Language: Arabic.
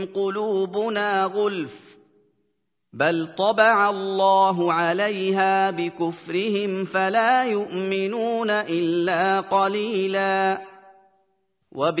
قلوبنا غلف بل طبع الله عليها بكفرهم فلا يؤمنون إلا قليلا